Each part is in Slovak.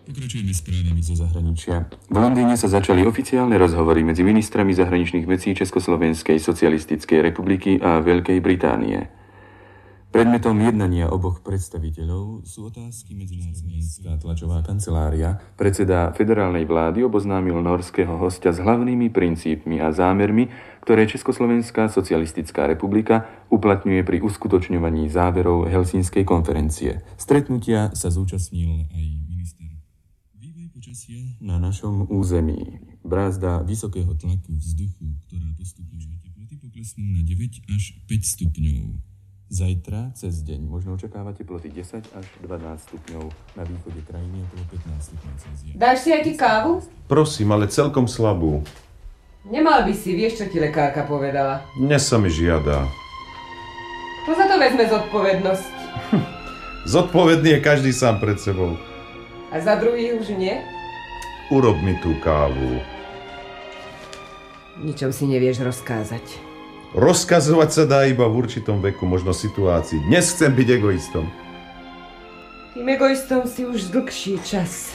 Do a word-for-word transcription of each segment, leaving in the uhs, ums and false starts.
Pokračujeme správami zo zahraničia. V Londýne sa začali oficiálne rozhovory medzi ministrami zahraničných vecí Československej socialistickej republiky a Veľkej Británie. Predmetom jednania oboch predstaviteľov sú otázky medzinárodnej. Tlačová kancelária, predseda federálnej vlády oboznámil norského hostia s hlavnými princípmi a zámermi, ktoré Československá socialistická republika uplatňuje pri uskutočňovaní záverov Helsinskej konferencie. Stretnutia sa zúčastnil aj minister. Vývoj počasia na našom území. Brázda vysokého tlaku vzduchu, ktorá postupuje, teploty poklesnú na deväť až päť stupňov. Zajtra cez deň možno očakávať teploty desať až dvanásť stupňov, na východe krajiny okolo pätnásť stupňov Celzia. Dáš si aj ty kávu? Prosím, ale celkom slabú. Nemal by si, vieš, čo ti lekárka povedala. Dnes sa mi žiada. Kto za to vezme zodpovednosť? Zodpovedný je každý sám pred sebou. A za druhých už nie? Urob mi tú kávu. Ničom si nevieš rozkázať. Rozkazovať sa dá iba v určitom veku, možno situácii. Dnes chcem byť egoistom. Tým egoistom si už dlhší čas.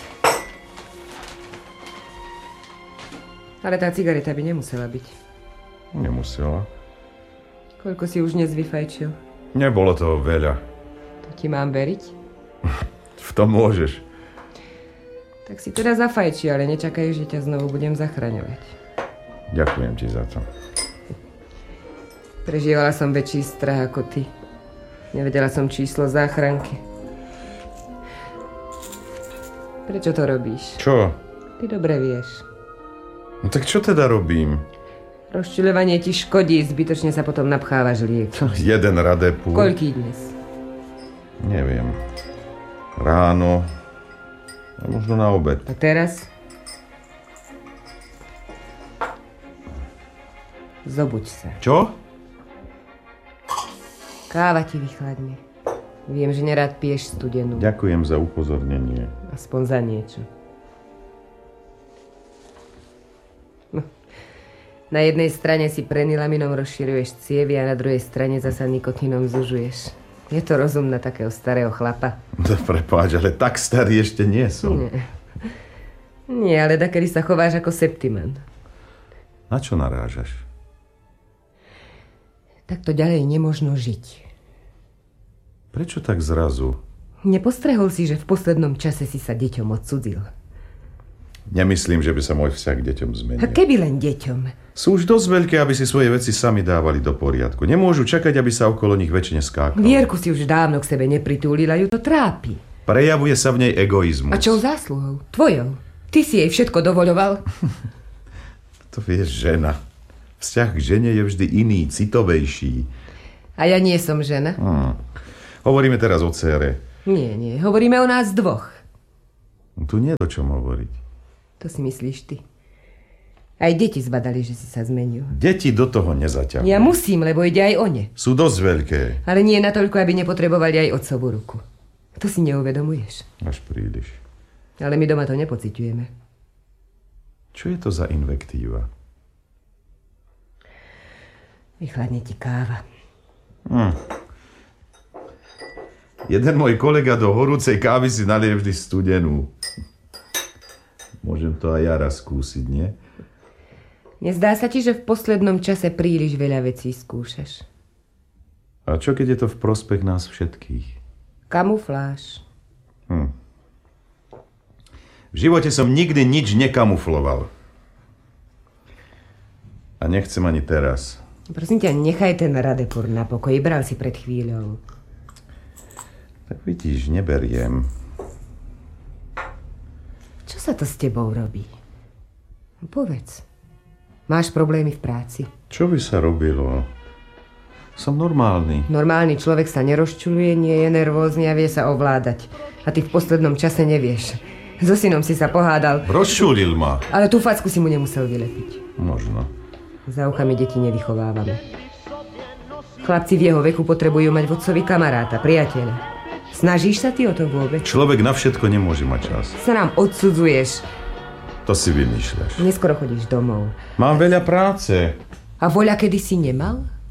Ale tá cigareta by nemusela byť. Nemusela. Koľko si už dnes vyfajčil? Nebolo toho veľa. To ti mám veriť? V tom môžeš. Tak si teda zafajči, ale nečakaj, že ťa znovu budem zachraňovať. Ďakujem ti za to. Prežívala som väčší strach ako ty. Nevedela som číslo záchranky. Prečo to robíš? Čo? Ty dobre vieš. No tak čo teda robím? Rozčuľovanie ti škodí, zbytočne sa potom napchávaš liekom. Jeden Radepur. Koľký dnes? Neviem. Ráno. A možno na obed. A teraz? Zobuď sa. Čo? Káva ti vychladne. Viem, že nerád piješ studenú. Ďakujem za upozornenie. Aspoň za niečo. No. Na jednej strane si prenylaminom rozširuješ cievy a na druhej strane zasa nikotínom zužuješ. Je to rozum na takého starého chlapa? To prepáč, ale tak starý ešte nie som. Nie. Nie, ale dakedy sa chováš ako septiman. Na čo narážaš? Takto ďalej nemožno žiť. Prečo tak zrazu? Nepostrehol si, že v poslednom čase si sa deťom odcudzil? Nemyslím, že by sa môj vzťah k deťom zmenil. A keby len deťom? Sú už dosť veľké, aby si svoje veci sami dávali do poriadku. Nemôžu čakať, aby sa okolo nich väčšine skákalo. Vierku si už dávno k sebe nepritúlila, ju to trápi. Prejavuje sa v nej egoizmus. A čou zásluhou? Tvojou. Ty si jej všetko dovoľoval. To vieš, žena. Vzťah k žene je vždy iný, citovejší. A ja nie som žena. Hmm. Hovoríme teraz o dcére. Nie, nie. Hovoríme o nás dvoch. Tu nie je o čom hovoriť. To si myslíš ty. Aj deti zbadali, že si sa zmenil. Deti do toho nezaťahujú. Ja musím, lebo ide aj o ne. Sú dosť veľké. Ale nie natoľko, aby nepotrebovali aj otcovú ruku. To si neuvedomuješ. Až príliš. Ale my doma to nepociťujeme. Čo je to za invektíva? Vychladne ti káva. Hm. Jeden môj kolega do horúcej kávy si nalie vždy studenú. Môžem to aj ja raz skúsiť, nie? Nezdá sa ti, že v poslednom čase príliš veľa vecí skúšaš? A čo keď je to v prospech nás všetkých? Kamufláž. Hm. V živote som nikdy nič nekamufloval. A nechcem ani teraz. Prosím ťa, nechaj ten Radepur na pokoji. Bral si pred chvíľou. Tak vidíš, neberiem. Čo sa to s tebou robí? Povedz. Máš problémy v práci? Čo by sa robilo? Som normálny. Normálny človek sa nerozčuluje, nie je nervózny a vie sa ovládať. A ty v poslednom čase nevieš. So synom si sa pohádal. Rozčulil ma. Ale tú facku si mu nemusel vylepiť. Možno. Za uchami deti nevychovávame. Chlapci v jeho veku potrebujú mať vodcovi kamaráta, priateľa. Snažíš sa ty o to vôbec? Človek na všetko nemôže mať čas. Sa nám odsudzuješ. To si vymýšľaš. Neskoro chodíš domov. Mám veľa práce. A voľa kedy si nemal?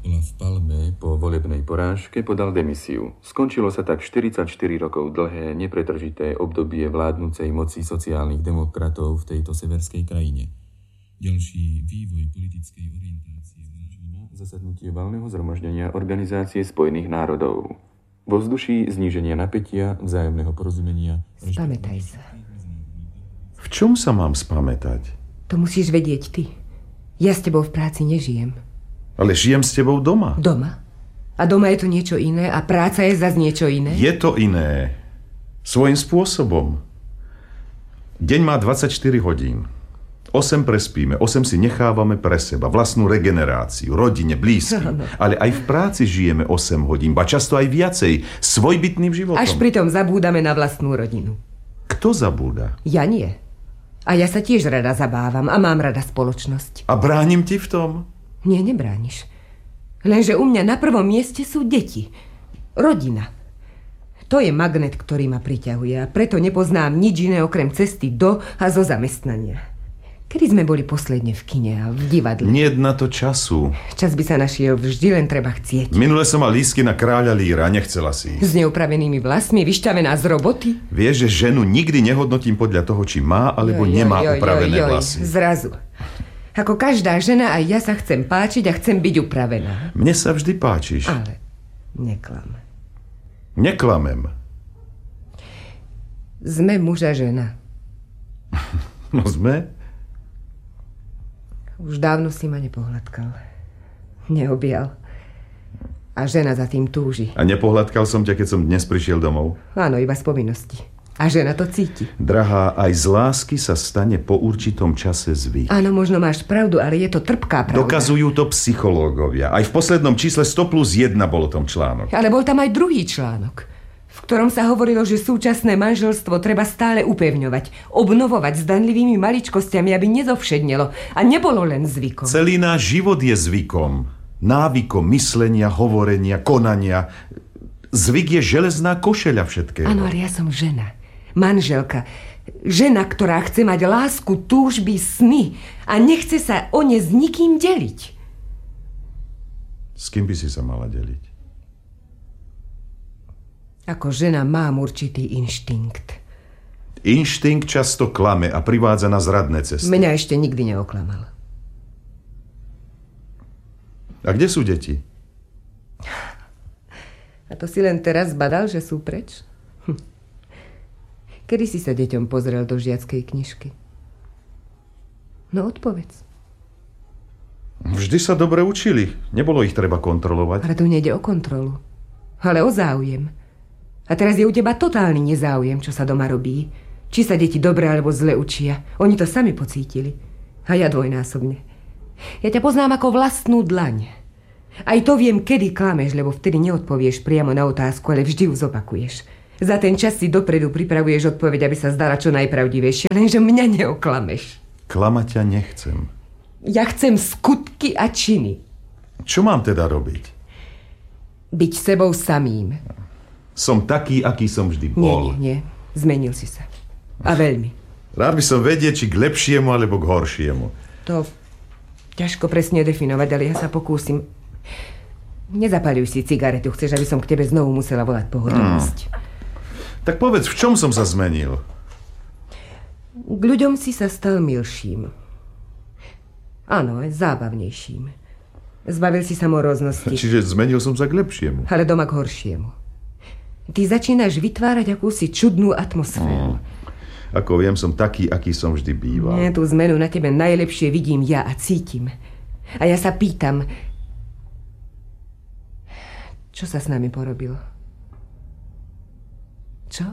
Olaf Palme po volebnej porážke podal demisiu. Skončilo sa tak štyridsaťštyri rokov dlhé, nepretržité obdobie vládnucej moci sociálnych demokratov v tejto severskej krajine. Ďalší vývoj politickej orientácie na zasadnutie valného zhromaždenia Organizácie spojených národov. Vo vzduší zníženia napätia, vzájomného porozumenia... Spamätaj sa. V čom sa mám spamätať? To musíš vedieť ty. Ja s tebou v práci nežijem. Ale žijem s tebou doma. Doma? A doma je to niečo iné a práca je zase niečo iné? Je to iné. Svojím spôsobom. Deň má dvadsaťštyri hodín. osem prespíme, osem si nechávame pre seba, vlastnú regeneráciu, rodine, blízkym. No, no. Ale aj v práci žijeme osem hodín, ba často aj viacej, svojbytným životom. Až pritom zabúdame na vlastnú rodinu. Kto zabúda? Ja nie. A ja sa tiež rada zabávam a mám rada spoločnosť. A bránim ti v tom? Nie, nebrániš. Lenže u mňa na prvom mieste sú deti. Rodina. To je magnet, ktorý ma priťahuje a preto nepoznám nič iné okrem cesty do a zo zamestnania. Kedy sme boli posledne v kine a v divadle? Nie na to času. Čas by sa našiel, vždy len treba chcieť. Minule som mal lístky na Kráľa Líra, nechcela si. S neupravenými vlasmi, vyšťavená z roboty? Vieš, že ženu nikdy nehodnotím podľa toho, či má alebo joj, nemá joj, upravené joj, joj, vlasy. Zrazu. Ako každá žena, aj ja sa chcem páčiť a chcem byť upravená. Mne sa vždy páčiš. Ale neklam. Neklamem. Sme muž a žena. No sme. Už dávno si ma nepohľadkal. Neobjal. A žena za tým túži. A nepohľadkal som ťa, keď som dnes prišiel domov? Áno, iba z povinnosti. A žena to cíti. Drahá, aj z lásky sa stane po určitom čase zvyk. Áno, možno máš pravdu, ale je to trpká pravda. Dokazujú to psychológovia. Aj v poslednom čísle sto plus jeden bol o tom článok. Ale bol tam aj druhý článok, v ktorom sa hovorilo, že súčasné manželstvo treba stále upevňovať, obnovovať zdanlivými maličkosťami, aby nezovšednelo a nebolo len zvykom. Celý náš život je zvykom. Návykom myslenia, hovorenia, konania. Zvyk je železná košeľa všetkého. Áno, ale ja som žena. Manželka. Žena, ktorá chce mať lásku, túžby, sny a nechce sa o ne s nikým deliť. S kým by si sa mala deliť? Ako žena mám určitý inštinkt. Inštinkt často klame a privádza na zradné cesty. Mňa ešte nikdy neoklamal. A kde sú deti? A to si len teraz badal, že sú preč? Hm. Kedy si sa deťom pozrel do žiackej knižky? No odpovedz. Vždy sa dobre učili. Nebolo ich treba kontrolovať. Ale tu nejde o kontrolu, ale o záujem. A teraz je u teba totálny nezáujem, čo sa doma robí. Či sa deti dobre alebo zle učia. Oni to sami pocítili. A ja dvojnásobne. Ja ťa poznám ako vlastnú dlaň. Aj to viem, kedy klameš, lebo vtedy neodpovieš priamo na otázku, ale vždy ju zopakuješ. Za ten čas si dopredu pripravuješ odpoveď, aby sa zdala čo najpravdivejšie, lenže mňa neoklameš. Klamať ťa nechcem. Ja chcem skutky a činy. Čo mám teda robiť? Byť sebou samým. Som taký, aký som vždy bol. Nie, nie, nie. Zmenil si sa. A veľmi. Rád by som vedieť, či k lepšiemu, alebo k horšiemu. To ťažko presne definovať, ale ja sa pokúsim. Nezapaľuj si cigaretu. Chceš, aby som k tebe znovu musela volať pohodlnosť. Hmm. Tak povedz, v čom som sa zmenil? K ľuďom si sa stal milším. Áno, aj zábavnejším. Zbavil si sa moróznosti. Čiže zmenil som sa k lepšiemu. Ale doma k horšiemu. Ty začínaš vytvárať akúsi čudnú atmosféru. Hmm. Ako viem, som taký, aký som vždy býval. Nie, tú zmenu na tebe najlepšie vidím ja a cítim. A ja sa pýtam, čo sa s nami porobilo? Čo?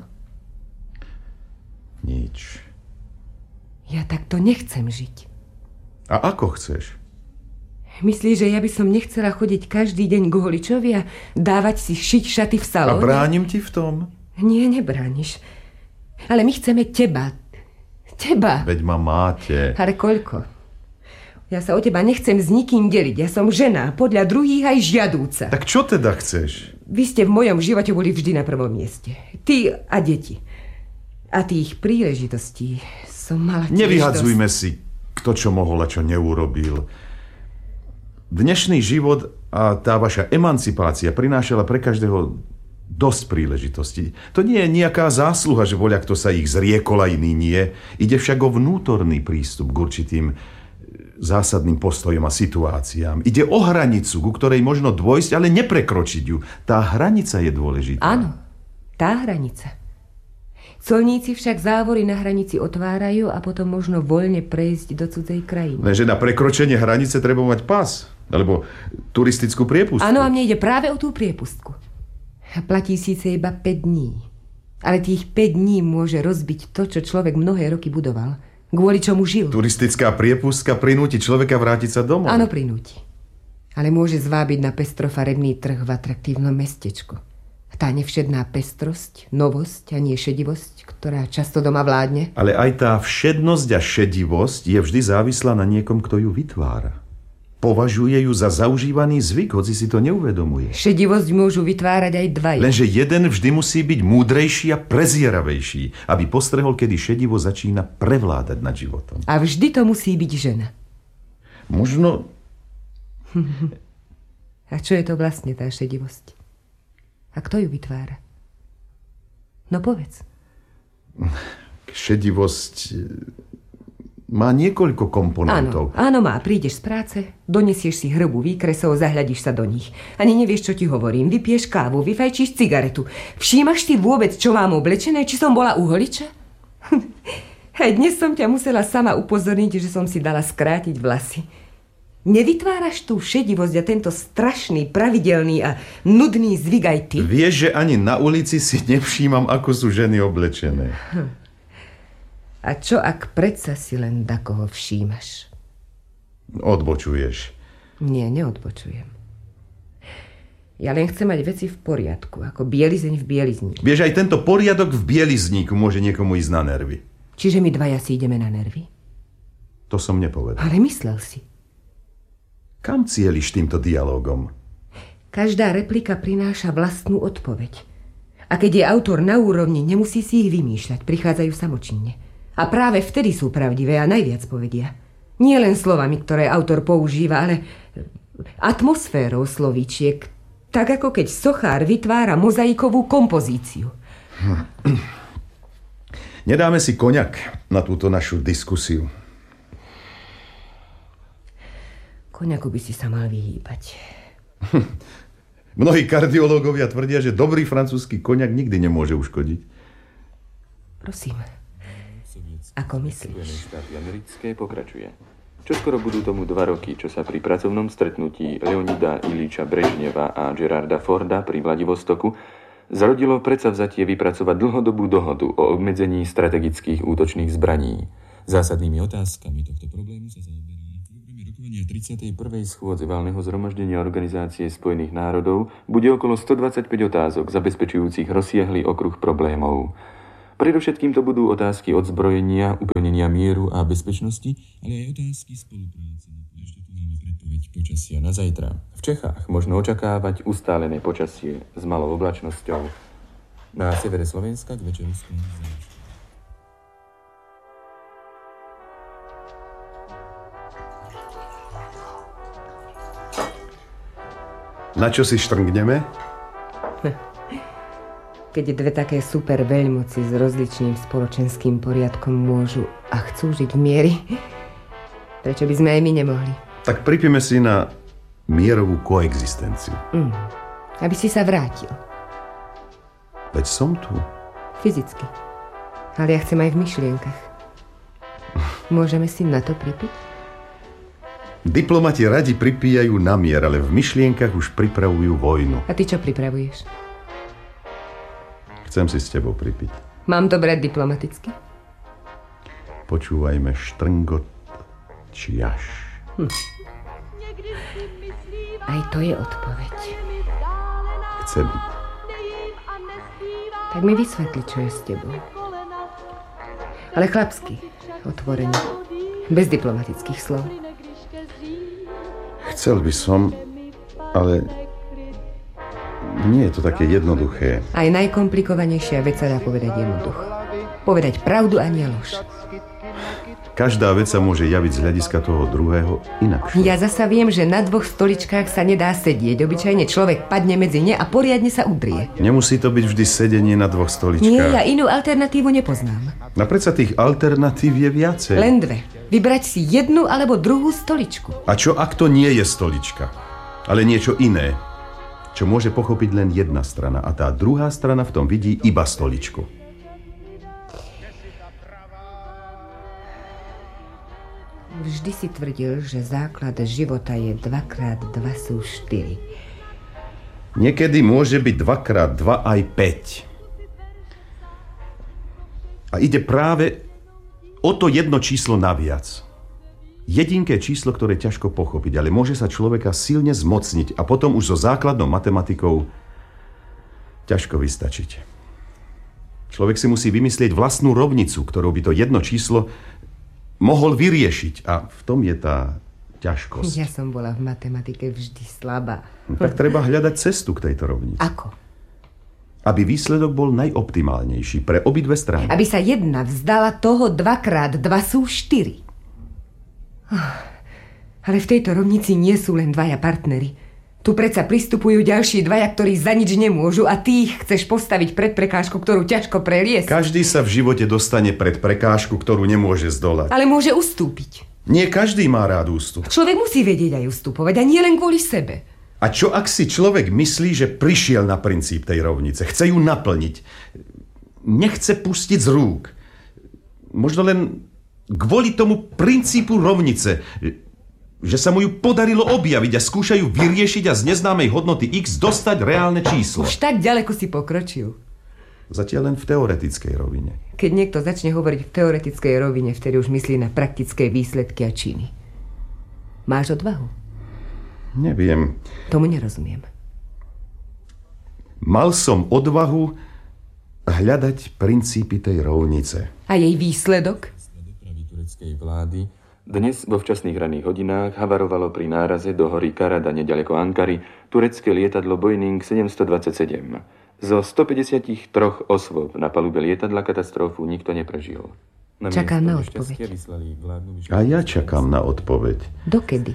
Nič. Ja takto nechcem žiť. A ako chceš? Myslíš, že ja by som nechcela chodiť každý deň k holičovi a dávať si šiť šaty v salóne? A bránim ti v tom? Nie, nebrániš. Ale my chceme teba. Teba. Veď ma máte. Ale koľko? Ja sa o teba nechcem s nikým deliť. Ja som žena, podľa druhých aj žiadúca. Tak čo teda chceš? Vy ste v mojom živote boli vždy na prvom mieste. Ty a deti. A tých príležitostí som mala tiež Nevyhadzujme dosť. si, kto čo mohol a čo neurobil. Dnešný život a tá vaša emancipácia prinášala pre každého dosť príležitostí. To nie je nejaká zásluha, že voľa kto sa ich zriekol a iný nie. Ide však o vnútorný prístup k určitým zásadným postojom a situáciám. Ide o hranicu, ku ktorej možno dôjsť, ale neprekročiť ju. Tá hranica je dôležitá. Áno, tá hranica. Colníci však závory na hranici otvárajú a potom možno voľne prejsť do cudzej krajiny. Lenže na prekročenie hranice treba mať pas, alebo turistickú priepustku. Áno, a mne ide práve o tú priepustku. Platí síce iba päť dní, ale tých päť dní môže rozbiť to, čo človek mnohé roky budoval. Kvôli čomu žil. Turistická priepustka prinúti človeka vrátiť sa domov. Áno, prinúti. Ale môže zvábiť na pestrofarebný trh v atraktívnom mestečku. Tá nevšedná pestrosť, novosť a nie šedivosť, ktorá často doma vládne. Ale aj tá všednosť a šedivosť je vždy závislá na niekom, kto ju vytvára. Považuje ju za zaužívaný zvyk, hoci si to neuvedomuje. Šedivosť môžu vytvárať aj dvaja. Lenže jeden vždy musí byť múdrejší a prezieravejší, aby postrehol, kedy šedivo začína prevládať nad životom. A vždy to musí byť žena. Možno... A čo je to vlastne tá šedivosť? A kto ju vytvára? No povedz. Šedivosť má niekoľko komponentov. Áno, áno má. Prídeš z práce, donesieš si hrbu výkresov, zahľadíš sa do nich. Ani nevieš, čo ti hovorím. Vypiješ kávu, vyfajčíš cigaretu. Všímaš si vôbec, čo mám oblečené? Či som bola u holiča? Aj dnes som ťa musela sama upozorniť, že som si dala skrátiť vlasy. Nevytváraš tú šedivosť a tento strašný, pravidelný a nudný zvyk aj ty? Vieš, že ani na ulici si nevšímam, ako sú ženy oblečené. Hm. A čo, ak predsa si len dakoho všímaš? Odbočuješ. Nie, neodbočujem. Ja len chcem mať veci v poriadku, ako bielizeň v bielizni. Vieš, aj tento poriadok v bielizníku môže niekomu ísť na nervy. Čiže my dvaja si ideme na nervy? To som nepovedal. Ale myslel si. Kam cieliš týmto dialogom? Každá replika prináša vlastnú odpoveď. A keď je autor na úrovni, nemusí si ich vymýšľať, prichádzajú samočinne. A práve vtedy sú pravdivé a najviac povedia. Nie len slovami, ktoré autor používa, ale atmosférou slovíčiek, tak ako keď sochár vytvára mozaikovú kompozíciu. Nedáme si koňak na túto našu diskusiu. Koňaku by si sa mal vyhýbať. Mnohí kardiológovia tvrdia, že dobrý francúzsky koňak nikdy nemôže uškodiť. Prosím. Ako myslíš? Spojené štáty americké pokračuje. Čoskoro budú tomu dva roky, čo sa pri pracovnom stretnutí Leonida Iliča Brežneva a Gerarda Forda pri Vladivostoku zrodilo predsavzatie vypracovať dlhodobú dohodu o obmedzení strategických útočných zbraní. Zásadnými otázkami tohto problému sa zaoberá v programe rokovania tridsiatej prvej schôdze valného zhromaždenia Organizácie spojených národov bude okolo stodvadsaťpäť otázok zabezpečujúcich rozsiahly okruh problémov. Predovšetkým to budú otázky odzbrojenia, upevnenia mieru a bezpečnosti, ale aj otázky spolupráce. Ešte tu máme predpoveď počasia na zajtra. V Čechách možno očakávať ustálené počasie s malou oblačnosťou. Na severe Slovenska k večeru sklon zášť. Na čo si štrngneme? Keď dve také super veľmoci s rozličným spoločenským poriadkom môžu a chcú žiť v miery, prečo by sme aj my nemohli? Tak pripíme si na mierovú koexistenciu. Mm. Aby si sa vrátil. Veď som tu. Fyzicky. Ale ja chcem aj v myšlienkach. Môžeme si na to pripiť? Diplomati radi pripíjajú na mier, ale v myšlienkach už pripravujú vojnu. A ty čo pripravuješ? Chcem si s tebou pripiť. Mám to brať diplomaticky? Počúvajme štrngot čiaš. Hm. Aj to je odpoveď. Chce byť. Tak mi vysvetli, čo je s tebou. Ale chlapsky, otvorene. Bez diplomatických slov. Chcel by som, ale... nie je to také jednoduché. Aj najkomplikovanejšia vec sa dá povedať jednoducho. Povedať pravdu a nie lož. Každá vec sa môže javiť z hľadiska toho druhého inakšie. Ja zasa viem, že na dvoch stoličkách sa nedá sedieť. Obyčajne človek padne medzi ne a poriadne sa udrie. Nemusí to byť vždy sedenie na dvoch stoličkách. Nie, ja inú alternatívu nepoznám. No predsa tých alternatív je viacej. Len dve. Vybrať si jednu alebo druhú stoličku. A čo ak to nie je stolička, ale niečo iné, čo môže pochopiť len jedna strana a tá druhá strana v tom vidí iba stoličku? Vždy si tvrdil, že základ života je dvakrát dva sú štyri. Niekedy môže byť dvakrát dva aj päť. A ide práve o to jedno číslo naviac. Jedinké číslo, ktoré je ťažko pochopiť, ale môže sa človeka silne zmocniť a potom už so základnou matematikou ťažko vystačiť. Človek si musí vymyslieť vlastnú rovnicu, ktorou by to jedno číslo mohol vyriešiť. A v tom je tá ťažkosť. Ja som bola v matematike vždy slabá. No, tak treba hľadať cestu k tejto rovnici. Ako? Aby výsledok bol najoptimálnejší pre obidve strany. Aby sa jedna vzdala toho dvakrát dva sú štyri. Ale v tejto rovnici nie sú len dvaja partneri. Tu predsa pristupujú ďalší dvaja, ktorí za nič nemôžu a ty ich chceš postaviť pred prekážku, ktorú ťažko preliesť. Každý sa v živote dostane pred prekážku, ktorú nemôže zdolať. Ale môže ustúpiť. Nie každý má rád ústup. Človek musí vedieť aj ustupovať a nie len kvôli sebe. A čo ak si človek myslí, že prišiel na princíp tej rovnice, chce ju naplniť, nechce pustiť z rúk, možno len kvôli tomu princípu rovnice, že sa mu ju podarilo objaviť a skúšajú vyriešiť a z neznámej hodnoty x dostať reálne číslo. Už tak ďaleko si pokročil. Zatiaľ len v teoretickej rovine. Keď niekto začne hovoriť v teoretickej rovine, vtedy už myslí na praktické výsledky a činy. Máš odvahu? Neviem. Tomu nerozumiem. Mal som odvahu hľadať princípy tej rovnice. A jej výsledok? Dopravy tureckej vlády dnes vo včasných ranných hodinách havarovalo pri náraze do hory Karada nedaleko Ankary turecké lietadlo Boeing sedemstodvadsaťsedem. Zo stopäťdesiattri osôb na palube lietadla katastrofu nikto neprežil. Na Čakám na odpoveď. A ja čakám na odpoveď. Dokedy?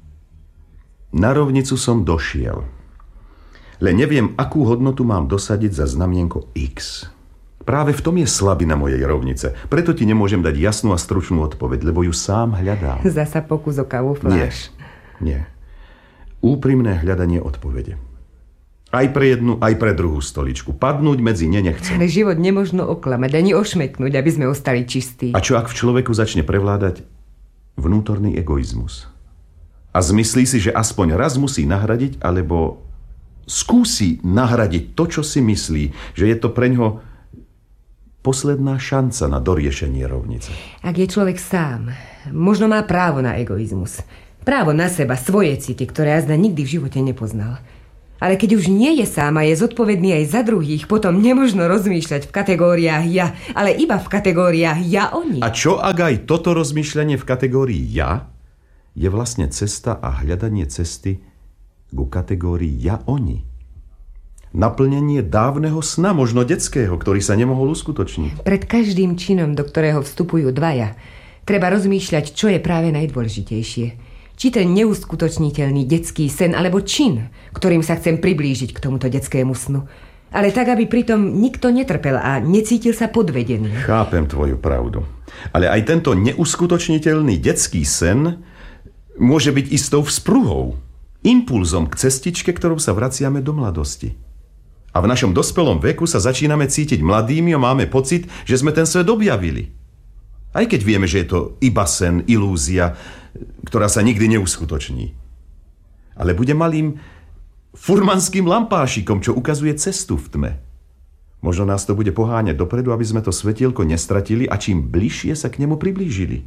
Na rovnicu som došiel. Len neviem, akú hodnotu mám dosadiť za znamienko X. Práve v tom je slabina mojej rovnice. Preto ti nemôžem dať jasnú a stručnú odpoveď, lebo ju sám hľadám. Zasa pokus o kamufláž. Nie, nie. Úprimné hľadanie odpovede. Aj pre jednu, aj pre druhú stoličku. Padnúť medzi ne nechcem. Ale život nemožno oklamať, ani ošmeknúť, aby sme ostali čistí. A čo ak v človeku začne prevládať vnútorný egoizmus? A zmyslí si, že aspoň raz musí nahradiť, alebo skúsi nahradiť to, čo si myslí, že je to preňho posledná šanca na doriešenie rovnice. Ak je človek sám, možno má právo na egoizmus. Právo na seba, svoje city, ktoré jazda nikdy v živote nepoznal. Ale keď už nie je sám a je zodpovedný aj za druhých, potom nemožno rozmýšľať v kategóriách ja, ale iba v kategóriách ja-oni. A čo ak aj toto rozmýšľanie v kategórii ja je vlastne cesta a hľadanie cesty ku kategórii ja-oni? Naplnenie dávneho sna, možno detského, ktorý sa nemohol uskutočniť. Pred každým činom, do ktorého vstupujú dvaja, treba rozmýšľať, čo je práve najdôležitejšie. Či ten neuskutočniteľný detský sen, alebo čin, ktorým sa chcem priblížiť k tomuto detskému snu. Ale tak, aby pritom nikto netrpel a necítil sa podvedený. Chápem tvoju pravdu. Ale aj tento neuskutočniteľný detský sen môže byť istou vzpruhou, impulzom k cestičke, ktorou sa vraciame do mladosti. A v našom dospelom veku sa začíname cítiť mladými a máme pocit, že sme ten svet objavili. Aj keď vieme, že je to iba sen, ilúzia, ktorá sa nikdy neuskutoční. Ale bude malým furmanským lampášikom, čo ukazuje cestu v tme. Možno nás to bude poháňať dopredu, aby sme to svetielko nestratili a čím bližšie sa k nemu priblížili.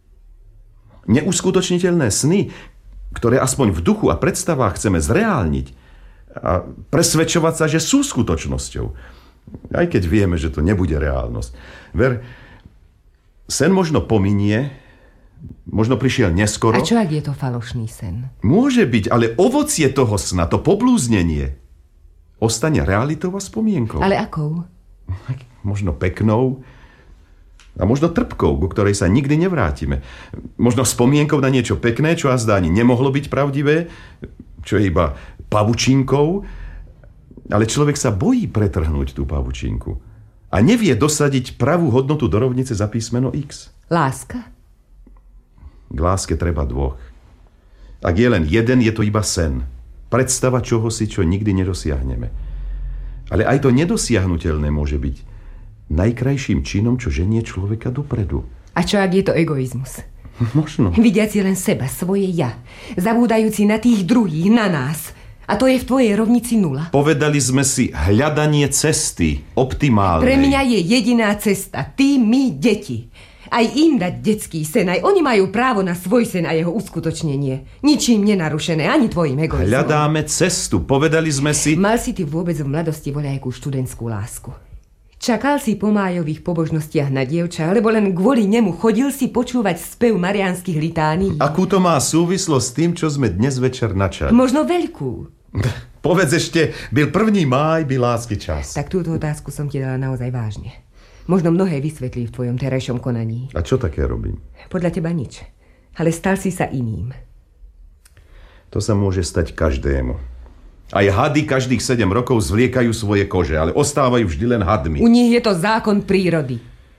Neuskutočniteľné sny, ktoré aspoň v duchu a predstavách chceme zreálniť, a presvedčovať sa, že sú skutočnosťou. Aj keď vieme, že to nebude reálnosť. Ver, sen možno pominie, možno prišiel neskoro. A čo ak je to falošný sen? Môže byť, ale ovocie toho sna, to poblúznenie, ostane realitou a spomienkou. Ale akou? Možno peknou, A možno trpkou, ku ktorej sa nikdy nevrátime. Možno spomienkou na niečo pekné, čo azda ani nemohlo byť pravdivé, čo je iba pavučinkou. Ale človek sa bojí pretrhnúť tú pavučinku a nevie dosadiť pravú hodnotu do rovnice za písmeno X. Láska? K láske treba dvoch. Ak je len jeden, je to iba sen. Predstava čohosi, čo nikdy nedosiahneme. Ale aj to nedosiahnuteľné môže byť najkrajším činom, čo ženie človeka dopredu. A čo ak je to egoizmus? Možno. Vidiaci len seba, svoje ja. Zabúdajúci na tých druhých, na nás. A to je v tvojej rovnici nula. Povedali sme si hľadanie cesty, optimálnej. Pre mňa je jediná cesta. Ty, my, deti. Aj im dať detský sen. Aj oni majú právo na svoj sen a jeho uskutočnenie. Ničím nenarušené, ani tvojim egoizmom. Hľadáme cestu. Povedali sme si... Mal si ty vôbec v mladosti voľajkú študentskú lásku? Čakal si po májových pobožnostiach na dievča, lebo len kvôli nemu chodil si počúvať spev mariánskych litánií? Akú to má súvislosť s tým, čo sme dnes večer načali? Možno veľkú. Povedz ešte, byl prvý máj, byl lásky čas. Tak túto otázku som ti dala naozaj vážne. Možno mnohé vysvetlí v tvojom terajšom konaní. A čo také robím? Podľa teba nič. Ale stal si sa iným. To sa môže stať každému. Aj hady každých sedem rokov zvliekajú svoje kože, ale ostávajú vždy len hadmi. U nich je to zákon prírody.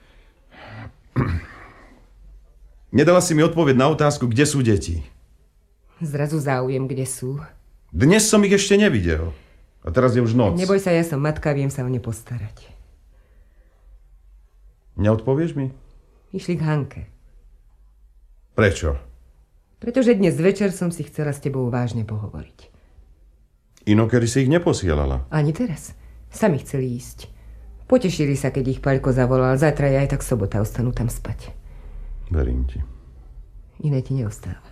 Nedala si mi odpoveď na otázku, kde sú deti. Zrazu záujem, kde sú. Dnes som ich ešte nevidel. A teraz je už noc. Neboj sa, ja som matka, viem sa o ne postarať. Neodpovieš mi? Išli k Hanke. Prečo? Pretože dnes večer som si chcela s tebou vážne pohovoriť. Inokedy si ich neposielala. Ani teraz. Sami chceli ísť. Potešili sa, keď ich Paľko zavolal. Zajtra je aj tak sobota, ostanú tam spať. Verím ti. Iné ti neostáva.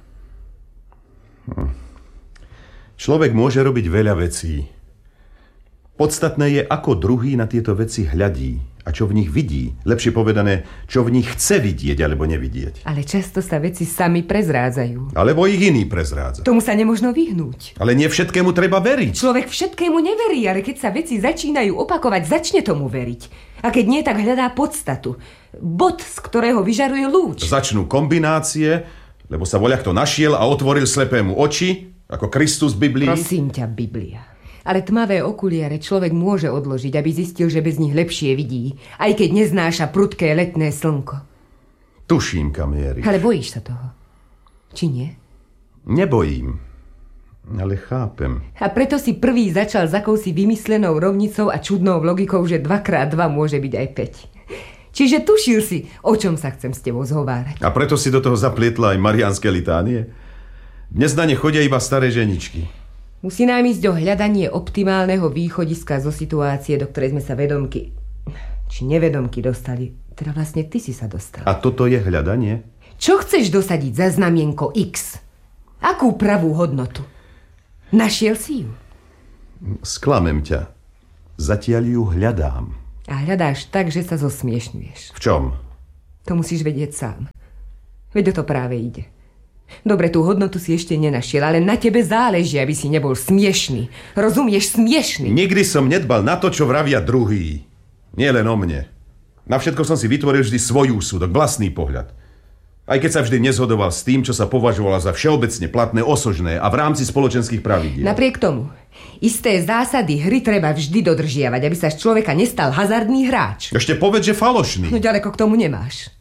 Hm. Človek môže robiť veľa vecí. Podstatné je, ako druhý na tieto veci hľadí a čo v nich vidí. Lepšie povedané, čo v nich chce vidieť alebo nevidieť. Ale často sa veci sami prezrádzajú. Alebo ich iný prezrádza. Tomu sa nemožno vyhnúť. Ale nie všetkému treba veriť. Človek všetkému neverí, ale keď sa veci začínajú opakovať, začne tomu veriť. A keď nie, tak hľadá podstatu. Bod, z ktorého vyžaruje lúč. Začnú kombinácie, lebo sa voľakto našiel a otvoril slepému oči, ako Kristus v Biblii. Prosím ťa, Biblia. Ale tmavé okuliare človek môže odložiť, aby zistil, že bez nich lepšie vidí, aj keď neznáša prudké letné slnko. Tuším, kam mieríš. Ale bojíš sa toho? Či nie? Nebojím, ale chápem. A preto si prvý začal s akousi vymyslenou rovnicou a čudnou logikou, že dva krát dva môže byť aj päť. Čiže tušil si, o čom sa chcem s tebou zhovárať. A preto si do toho zaplietla aj mariánske litánie? Dnes na ne chodia iba staré ženičky. Musí nám ísť o hľadanie optimálneho východiska zo situácie, do ktorej sme sa vedomky, či nevedomky dostali. Teda vlastne ty si sa dostal. A toto je hľadanie? Čo chceš dosadiť za znamienko X? Akú pravú hodnotu? Našiel si ju? Sklamem ťa. Zatiaľ ju hľadám. A hľadáš tak, že sa zosmiešňuješ. V čom? To musíš vedieť sám. Veď o to práve ide. Dobre, tú hodnotu si ešte nenašiel, ale na tebe záleží, aby si nebol smiešný. Rozumieš, smiešný? Nikdy som nedbal na to, čo vravia druhý. Nie len o mne. Na všetko som si vytvoril vždy svoj úsudok, vlastný pohľad. Aj keď sa vždy nezhodoval s tým, čo sa považovalo za všeobecne platné, osožné a v rámci spoločenských pravidiel. Napriek tomu, isté zásady hry treba vždy dodržiavať, aby sa z človeka nestal hazardný hráč. Ešte povedz, že falošný. No ďaleko k tomu nemáš.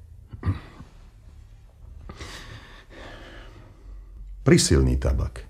Prisilný tabak.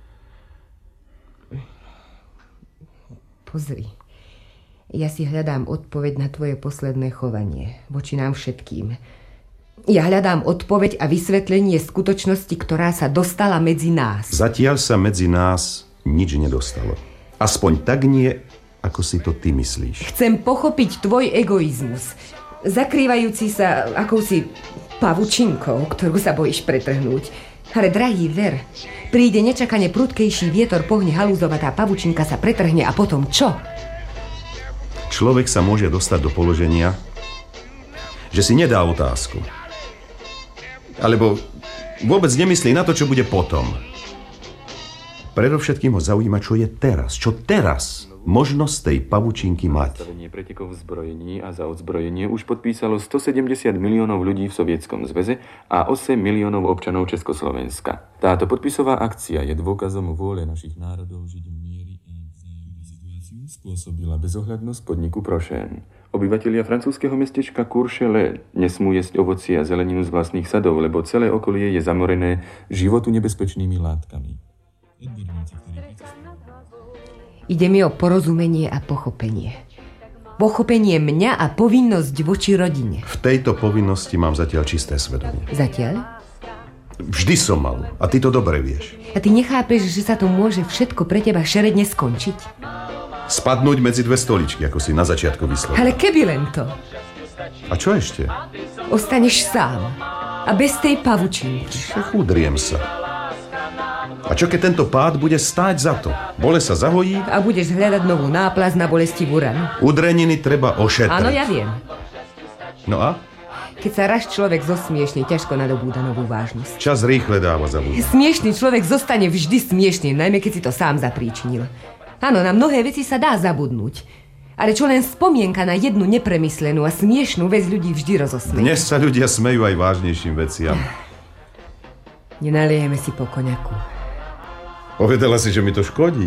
Pozri. Ja si hľadám odpoveď na tvoje posledné chovanie voči nám všetkým. Ja hľadám odpoveď a vysvetlenie skutočnosti, ktorá sa dostala medzi nás. Zatiaľ sa medzi nás nič nedostalo. Aspoň tak nie, ako si to ty myslíš. Chcem pochopiť tvoj egoizmus, zakrývajúci sa akousi pavučinkou, ktorú sa bojíš pretrhnúť. Ale drahý, ver, príde nečakane prudkejší vietor, pohne halúzovatá pavučinka sa pretrhne a potom čo? Človek sa môže dostať do položenia, že si nedá otázku. Alebo vôbec nemyslí na to, čo bude potom. Predovšetkým ho zaujíma, čo je teraz. Čo teraz? možnosť tej pavučinky mať. Zastavenie pretekov v zbrojení a za odzbrojenie už podpísalo stosedemdesiat miliónov ľudí v Sovietskom zväze a osem miliónov občanov Československa. Táto podpisová akcia je dôkazom vôle našich národov žiť v miery a vzájomnú situáciu spôsobila bezohľadnosť podniku Prošen. Obyvatelia francúzskeho mestečka Courchevel nesmú jesť ovocie a zeleninu z vlastných sadov, lebo celé okolie je zamorené životu nebezpečnými látkami. Ide mi o porozumenie a pochopenie. Pochopenie mňa a povinnosť voči rodine. V tejto povinnosti mám zatiaľ čisté svedomie. Zatiaľ? Vždy som mal. A ty to dobre vieš. A ty nechápeš, že sa to môže všetko pre teba šeredne skončiť? Spadnúť medzi dve stoličky, ako si na začiatku vyslovil. Ale keby len to. A čo ešte? Ostaneš sám. A bez tej pavučinky. Udriem sa. A čo keď tento pád bude stáť za to? Bolesť sa zahojí? A budeš hľadať novú náplaz na bolestivú ranu. Udreniny treba ošetriť. Áno, ja viem. No a? Keď sa raz človek zosmiešne, ťažko nadobúda novú vážnosť. Čas rýchle dáva za ľudí. Smiešný človek zostane vždy smiešný, najmä keď si to sám zapríčinil. Áno, na mnohé veci sa dá zabudnúť. Ale čo len spomienka na jednu nepremyslenú a smiešnú vec ľudí vždy rozosmeje. Dnes sa ľudia smejú aj vážnejším veciam. Nenaliejeme si po koňaku. Povedala si, že mi to škodí.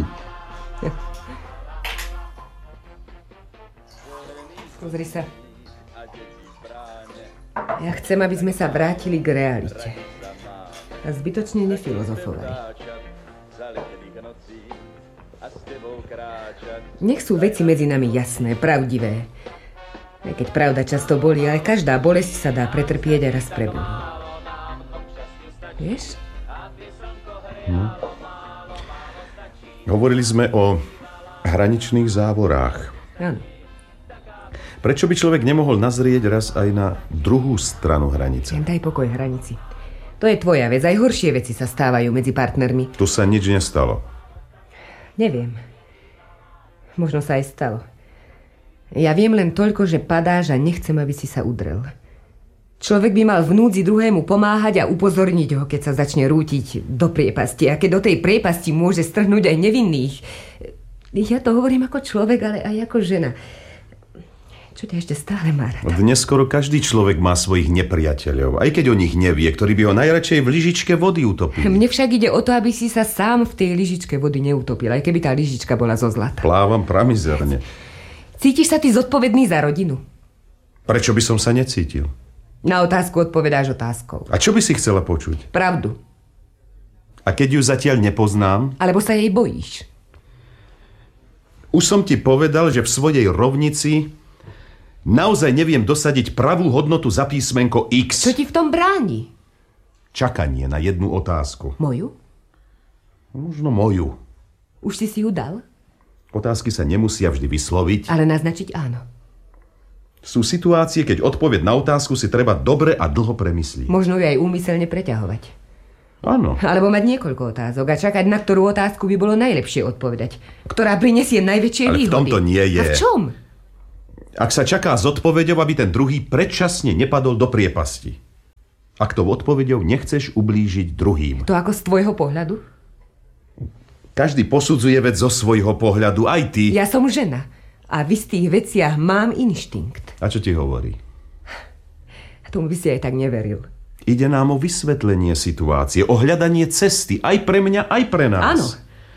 Pozri sa. Ja chcem, aby sme sa vrátili k realite. A zbytočne nefilozofovali. Nech sú veci medzi nami jasné, pravdivé. Aj keď pravda často bolí, ale každá bolesť sa dá pretrpieť a raz prebudí. Vieš? Hm. Hovorili sme o hraničných závorách. Áno. Prečo by človek nemohol nazrieť raz aj na druhú stranu hranice? Daj pokoj hranici. To je tvoja vec. Aj horšie veci sa stávajú medzi partnermi. Tu sa nič nestalo. Neviem. Možno sa aj stalo. Ja viem len toľko, že padáš a nechcem, aby si sa udrel. Človek by mal v núdzi druhému pomáhať a upozorniť ho, keď sa začne rútiť do priepasti. A keď do tej priepasti môže strhnúť aj nevinných. Ja to hovorím ako človek, ale aj ako žena. Čo ťa ešte stále má rada? Dnes skoro každý človek má svojich nepriateľov, aj keď o nich nevie, ktorý by ho najradšej v lyžičke vody utopil. Mne však ide o to, aby si sa sám v tej lyžičke vody neutopil, aj keby tá lyžička bola zo zlata. Plávam pramizerne. Cítiš sa ty zodpovedný za rodinu? Prečo by som sa necítil? Na otázku odpovedáš otázkou. A čo by si chcela počuť? Pravdu. A keď ju zatiaľ nepoznám? Alebo sa jej bojíš? Už som ti povedal, že v svojej rovnici naozaj neviem dosadiť pravú hodnotu za písmenko X. Čo ti v tom bráni? Čakanie na jednu otázku. Moju? Možno moju. Už si si ju dal? Otázky sa nemusia vždy vysloviť. Ale naznačiť áno. Sú situácie, keď odpoveď na otázku si treba dobre a dlho premyslieť. Možno ju aj úmyselne preťahovať. Áno. Alebo mať niekoľko otázok a čakať, na ktorú otázku by bolo najlepšie odpovedať. Ktorá prinesie najväčšie Ale výhody. v tomto nie je. A v čom? Ak sa čaká s odpoveďou, aby ten druhý predčasne nepadol do priepasti. Ak tou odpoveďou nechceš ublížiť druhým. To ako z tvojho pohľadu? Každý posudzuje vec zo svojho pohľadu, aj ty. Ja som žena a v istých veciach mám inštinkt. A čo ti hovorí? Tomu by si aj tak neveril. Ide nám o vysvetlenie situácie, o hľadanie cesty, aj pre mňa, aj pre nás. Áno.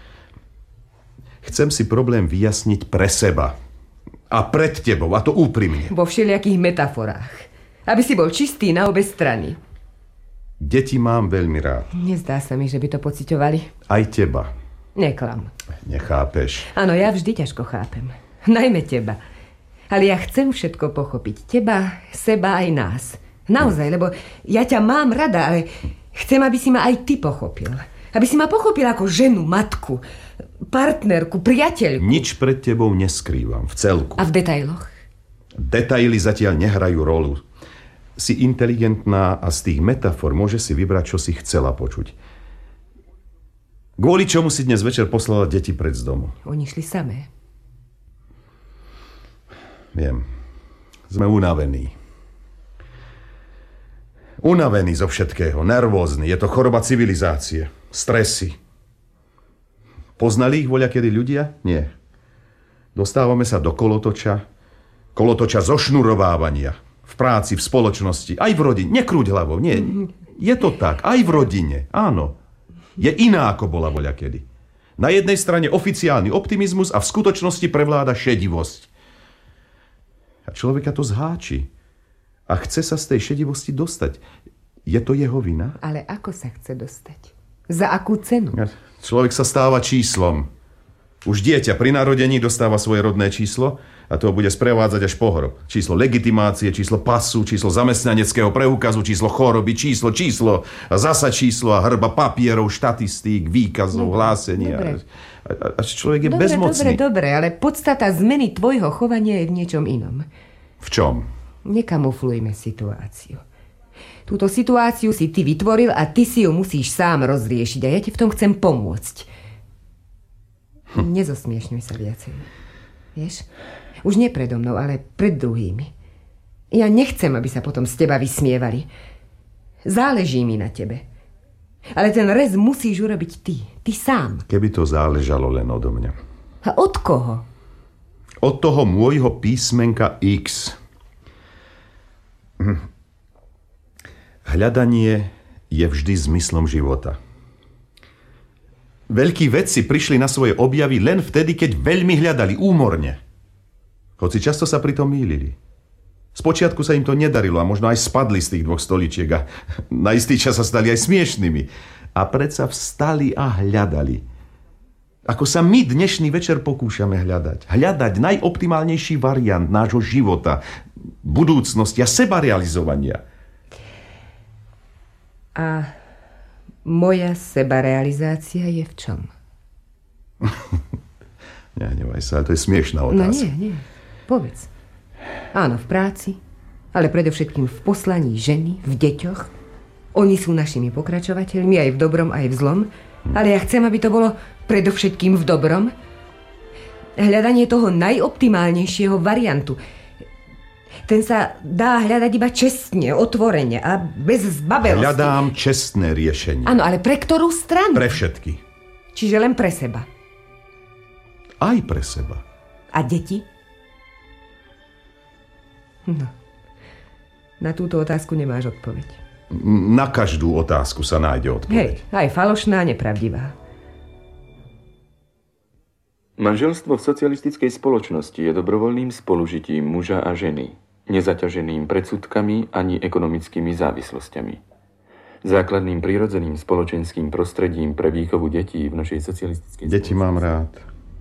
Chcem si problém vyjasniť pre seba. A pred tebou, a to úprimne. Vo všelijakých metaforách. Aby si bol čistý na obe strany. Deti mám veľmi rád. Nezdá sa mi, že by to pociťovali. Aj teba. Neklam. Nechápeš. Áno, ja vždy ťažko chápem. Najmä teba. Ale ja chcem všetko pochopiť. Teba, seba aj nás. Naozaj, lebo ja ťa mám rada, ale chcem, aby si ma aj ty pochopil. Aby si ma pochopil ako ženu, matku, partnerku, priateľku. Nič pred tebou neskrývam, v celku. A v detailoch? Detaily zatiaľ nehrajú rolu. Si inteligentná a z tých metafor môže si vybrať, čo si chcela počuť. Kvôli čomu si dnes večer poslala deti preč z domu? Oni šli samé. Viem. Sme unavení. Unavení zo všetkého, nervózni. Je to choroba civilizácie. Stresy. Poznali ich voľakedy ľudia? Nie. Dostávame sa do kolotoča, kolotoča zošnurovávania. V práci, v spoločnosti, aj v rodine. Nekrúť hlavou, nie. Je to tak, aj v rodine, áno. Je iná, ako bola voľakedy. Na jednej strane oficiálny optimizmus a v skutočnosti prevláda šedivosť. A človeka to zháči. A chce sa z tej šedivosti dostať. Je to jeho vina? Ale ako sa chce dostať? Za akú cenu? Človek sa stáva číslom. Už dieťa pri narodení dostáva svoje rodné číslo a to bude sprevádzať až po hrob. Číslo legitimácie, číslo pasu, číslo zamestnaneckého preukazu, číslo choroby, číslo, číslo a zasa číslo a hrba papierov, štatistík, výkazov, hlásení. A, a človek je dobre, bezmocný. Dobre, dobre, ale podstata zmeny tvojho chovania je v niečom inom. V čom? Nekamuflujme situáciu. Túto situáciu si ty vytvoril a ty si ju musíš sám rozriešiť a ja ti v tom chcem pomôcť. Hm. Nezosmiešňuj sa viacej. Vieš? Už nie predo mnou, ale pred druhými. Ja nechcem, aby sa potom z teba vysmievali. Záleží mi na tebe. Ale ten rez musíš urobiť ty. Ty sám. Keby to záležalo len odo mňa. A od koho? Od toho môjho písmenka X. Hm. Hľadanie je vždy zmyslom života. Veľkí vedci prišli na svoje objavy len vtedy, keď veľmi hľadali, úmorne. Hoci často sa pritom mýlili. Spočiatku sa im to nedarilo a možno aj spadli z tých dvoch stoličiek a na istý čas sa stali aj smiešnými. A predsa vstali a hľadali. Ako sa my dnešný večer pokúšame hľadať. Hľadať najoptimálnejší variant nášho života, budúcnosti a sebarealizovania. A moja sebarealizácia je v čom? Nehnevaj sa, ale to je smiešná otázka. No nie, nie. Povedz. Áno, v práci, ale predovšetkým v poslaní ženy, v deťoch. Oni sú našimi pokračovateľmi aj v dobrom, aj v zlom. Ale ja chcem, aby to bolo predovšetkým v dobrom. Hľadanie toho najoptimálnejšieho variantu. Ten sa dá hľadať iba čestne, otvorene a bez zbabelosti. Hľadám čestné riešenie. Áno, ale pre ktorú stranu? Pre všetky. Čiže len pre seba. Aj pre seba. A deti? No. Na túto otázku nemáš odpoveď. Na každú otázku sa nájde odpoveď. Hej, aj falošná, nepravdivá. Manželstvo v socialistickej spoločnosti je dobrovoľným spolužitím muža a ženy, nezaťaženým predsudkami ani ekonomickými závislosťami. Základným prírodzeným spoločenským prostredím pre výchovu detí v našej socialistickej spoločnosti. Deti mám rád.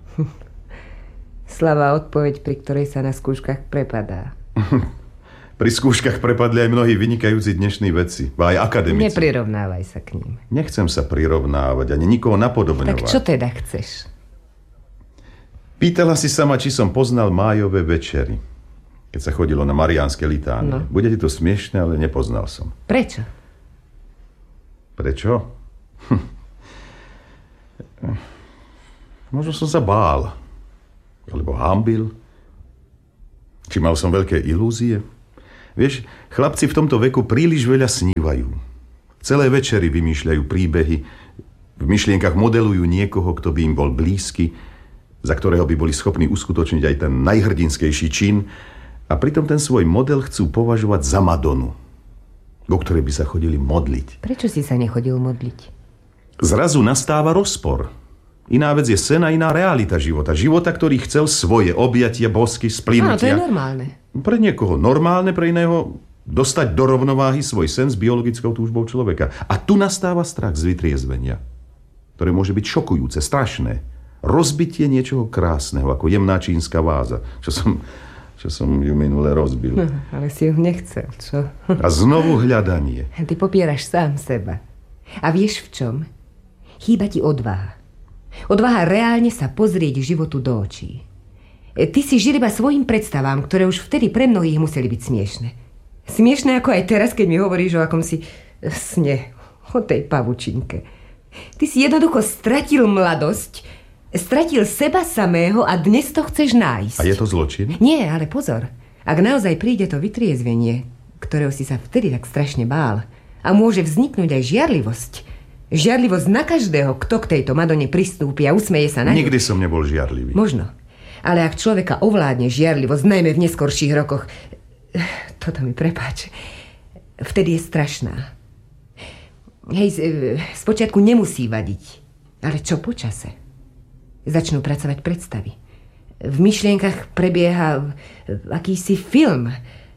Slabá odpoveď, pri ktorej sa na skúškach prepadá. Pri skúškach prepadli aj mnohí vynikajúci dnešní vedci, aj akademici. Neprirovnávaj sa k ním. Nechcem sa prirovnávať, ani nikoho napodobňovať. Tak čo teda chceš? Pýtala si sa ma, či som poznal májové večery, keď sa chodilo na mariánske litánie. No. Bude ti to smiešne, ale nepoznal som. Prečo? Prečo? Hm. Možno som sa bál. Alebo hambil. Či mal som veľké ilúzie. Vieš, chlapci v tomto veku príliš veľa snívajú. Celé večery vymýšľajú príbehy, v myšlienkach modelujú niekoho, kto by im bol blízky, za ktorého by boli schopní uskutočniť aj ten najhrdinskejší čin, a pritom ten svoj model chcú považovať za Madonu, go ktorej by sa chodili modliť. Prečo si sa nechodil modliť? Zrazu nastáva rozpor. Iná vec je sen a iná realita života. Života, ktorý chcel svoje objatia, bosky, splynutia. Áno, to je normálne. Pre niekoho normálne, pre iného dostať do rovnováhy svoj sen s biologickou túžbou človeka. A tu nastáva strach z vytriezvenia, ktoré môže byť šokujúce, strašné. Rozbitie niečoho krásneho, ako jemná čínska váza, čo som, čo som ju minule rozbil. No, ale si ju nechcel, čo? A znovu hľadanie. Ty popieraš sám seba. A vieš v čom? Chýba ti odvaha. Odvaha reálne sa pozrieť životu do očí. Ty si žil iba svojim predstavám, ktoré už vtedy pre mnohých museli byť smiešne. Smiešne ako aj teraz, keď mi hovoríš o akomsi sne, o tej pavučinke. Ty si jednoducho stratil mladosť, stratil seba samého a dnes to chceš nájsť. A je to zločin? Nie, ale pozor. Ak naozaj príde to vytriezvenie, ktorého si sa vtedy tak strašne bál, a môže vzniknúť aj žiarlivosť, Žiarlivosť na každého, kto k tejto Madone pristúpi a usmeje sa na ňu. Nikdy som nebol žiarlivý. Možno. Ale ak človeka ovládne žiarlivosť, najmä v neskorších rokoch, toto mi prepáč, vtedy je strašná. Hej, spočiatku nemusí vadiť, ale čo po čase? Začnú pracovať predstavy. V myšlienkach prebieha akýsi film.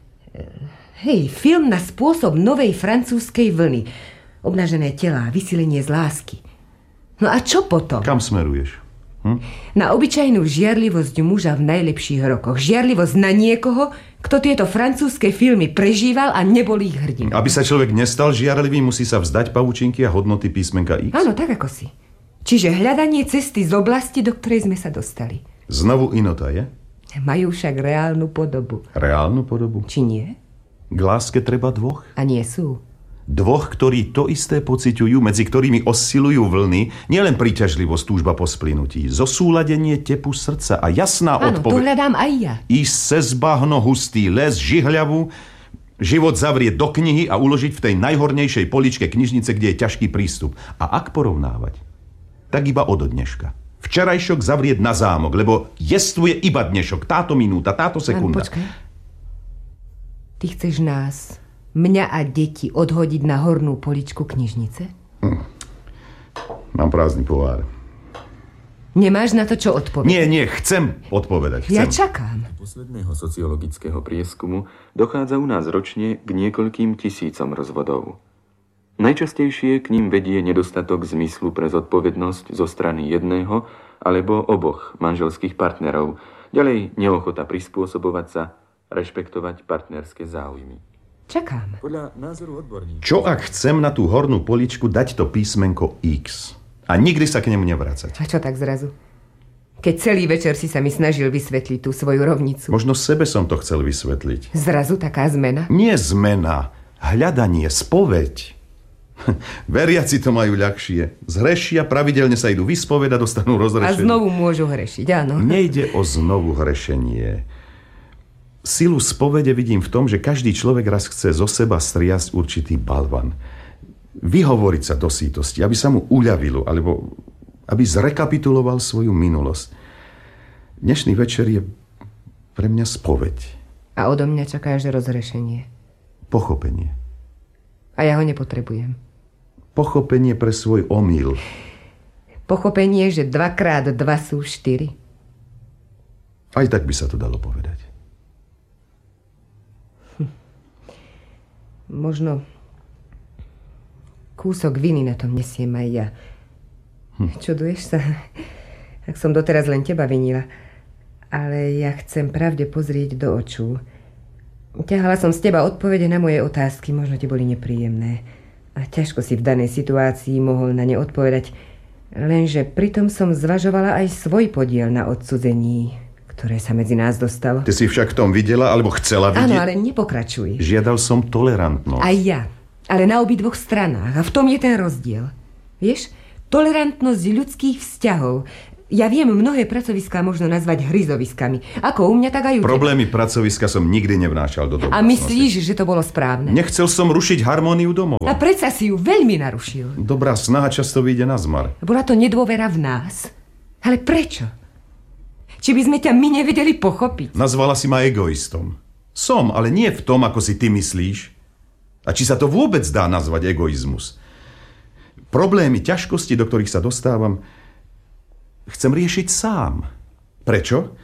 Hej, film na spôsob novej francúzskej vlny. Obnažené telá, vysilenie z lásky. No a čo potom? Kam smeruješ? Hm? Na obyčajnú žiarlivosť muža v najlepších rokoch. Žiarlivosť na niekoho, kto tieto francúzske filmy prežíval a nebol ich hrdin. Aby sa človek nestal žiarlivý, musí sa vzdať pavučinky a hodnoty písmenka X? Áno, tak ako si. Čiže hľadanie cesty z oblasti, do ktorej sme sa dostali. Znovu inota, je? Majú však reálnu podobu. Reálnu podobu? Či nie? K láske treba dvoch? A nie sú. Dvoch, ktorí to isté pociťujú, medzi ktorými oscilujú vlny, nielen príťažlivosť, túžba po splynutí, zosúladenie tepu srdca a jasná odpoveď. Áno, to hľadám aj ja. Ísť cez bahno, hustý les, žihľavu, život zavrieť do knihy a uložiť v tej najhornejšej poličke knižnice, kde je ťažký prístup. A ak porovnávať, tak iba od dneška. Včerajšok zavrieť na zámok, lebo jestvuje iba dnešok, táto minúta, táto sekunda. Áno, počkaj. Ty chceš nás... mňa a deti odhodiť na hornú poličku knižnice? Hm. Mám prázdny pohár. Nemáš na to, čo odpovedať? Nie, nie, chcem odpovedať. Chcem. Ja čakám. Posledného sociologického prieskumu dochádza u nás ročne k niekoľkým tisícom rozvodov. Najčastejšie k ním vedie nedostatok zmyslu pre zodpovednosť zo strany jedného alebo oboch manželských partnerov. Ďalej neochota prispôsobovať sa, rešpektovať partnerské záujmy. Čakám. Podľa názoru odborníkov... Čo ak chcem na tú hornú poličku dať to písmenko X a nikdy sa k nemu nevracať? A čo tak zrazu? Keď celý večer si sa mi snažil vysvetliť tú svoju rovnicu. Možno sebe som to chcel vysvetliť. Zrazu taká zmena? Nie zmena, hľadanie, spoveď. Veriaci to majú ľahšie. Zhrešia, pravidelne sa idú vyspovedať, dostanú rozhrešenie. A znovu môžu hrešiť, áno. Nejde o znovu hrešenie. Silu spovede vidím v tom, že každý človek raz chce zo seba striasť určitý balvan. Vyhovoriť sa do sítosti, aby sa mu uľavilo, alebo aby zrekapituloval svoju minulosť. Dnešný večer je pre mňa spoveď. A odo mňa čakáš rozhrešenie. Pochopenie. A ja ho nepotrebujem. Pochopenie pre svoj omyl. Pochopenie, že dvakrát dva sú štyri. Aj tak by sa to dalo povedať. Hm. Možno kúsok viny na tom nesiem aj ja. Hm. Čuduješ sa? Tak som doteraz len teba vinila. Ale ja chcem pravde pozrieť do očú. Ťahala som z teba odpovede na moje otázky, možno ti boli nepríjemné. A ťažko si v danej situácii mohol na ne odpovedať. Lenže pritom som zvažovala aj svoj podiel na odcudzení, ktoré sa medzi nás dostalo. Ty si však v tom videla, alebo chcela vidieť? Áno, ale nepokračuj. Žiadal som tolerantnosť. Aj ja, ale na obidvoch stranách. A v tom je ten rozdiel. Vieš, tolerantnosť ľudských vzťahov. Ja viem, mnohé pracoviská možno nazvať hryzoviskami. Ako u mňa, tak aj u teba. Problémy pracoviska som nikdy nevnášal do domácnosti. A myslíš, že to bolo správne? Nechcel som rušiť harmóniu domov. A predsa si ju veľmi narušil. Dobrá snaha často vyjde na zmar. Bola to nedôvera v nás. Ale prečo? Či by sme ťa my nevedeli pochopiť? Nazvala si ma egoistom. Som, ale nie v tom, ako si ty myslíš. A či sa to vôbec dá nazvať egoizmus? Problémy, ťažkosti, do ktorých sa dostávam, chcem riešiť sám. Prečo?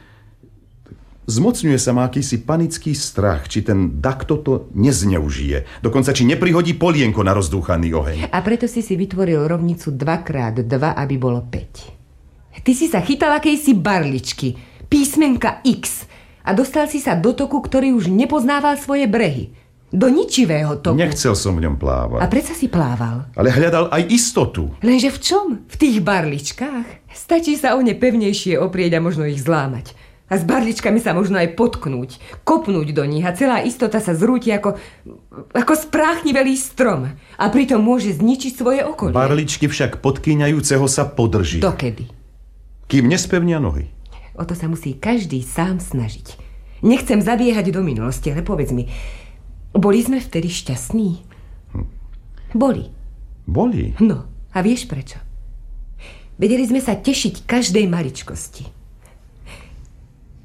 Zmocňuje sa ma akýsi panický strach, či ten dakto to nezneužije. Dokonca, či neprihodí polienko na rozdúchaný oheň. A preto si si vytvoril rovnicu dva krát dva, aby bolo päť. Ty si sa chytal akejsi barličky, písmenka X, a dostal si sa do toku, ktorý už nepoznával svoje brehy. Do ničivého toku. Nechcel som v ňom plávať. A predsa si plával. Ale hľadal aj istotu. Lenže v čom? V tých barličkách? Stačí sa o ne pevnejšie oprieť a možno ich zlámať. A s barličkami sa možno aj potknúť, kopnúť do nich a celá istota sa zrúti ako, ako spráchnivelý strom. A pritom môže zničiť svoje okolie. Barličky však podkýňajúceho sa podrží. Dokedy? Kým nespevnia nohy. O to sa musí každý sám snažiť. Nechcem zabiehať do minulosti, ale povedz mi, boli sme vtedy šťastní? Hm. Boli. Boli? No, a vieš prečo? Vedeli sme sa tešiť každej maličkosti.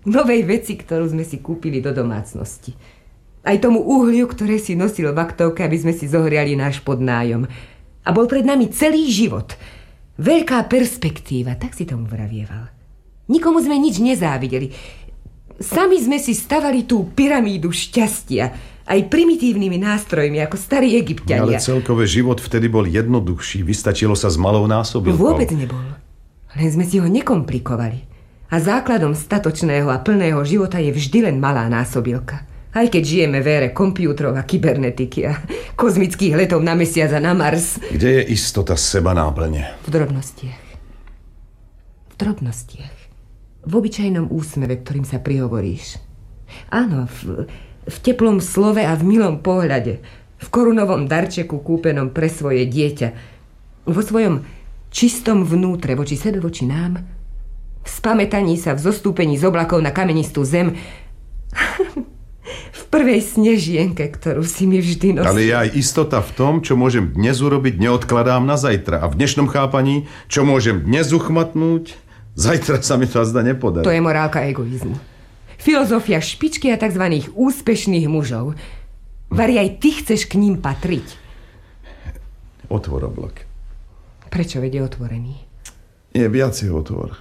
novej veci, ktorú sme si kúpili do domácnosti. Aj tomu uhliu, ktoré si nosil v aktovke, aby sme si zohriali náš podnájom. A bol pred nami celý život. Veľká perspektíva, tak si tomu vravieval. Nikomu sme nič nezávideli. Sami sme si stavali tú pyramídu šťastia, aj primitívnymi nástrojmi, ako starí Egypťania. Ale celkové život vtedy bol jednoduchší. Vystačilo sa s malou násobilkou. Vôbec nebol. Len sme si ho nekomplikovali. A základom statočného a plného života je vždy len malá násobilka. Aj keď žijeme v ére kompjútrov a kybernetiky a kozmických letov na mesiac a na Mars. Kde je istota seba náplne? V drobnostiach. V drobnostiach. V obyčajnom úsmeve, ktorým sa prihovoríš. Áno, v... v teplom slove a v milom pohľade, v korunovom darčeku kúpenom pre svoje dieťa, vo svojom čistom vnútre voči sebe, voči nám, v spamätaní sa v zostúpení z oblakov na kamenistú zem, v prvej snežienke, ktorú si mi vždy nosil. Ale je aj istota v tom, čo môžem dnes urobiť, neodkladám na zajtra. A v dnešnom chápaní, čo môžem dnes uchmatnúť, zajtra sa mi to azda nepodarí. To je morálka egoizmu. Filozofia špičky a tzv. Úspešných mužov. Vari, aj ty chceš k ním patriť. Otvor oblak. Prečo vedie otvorený? Je viacej otvor.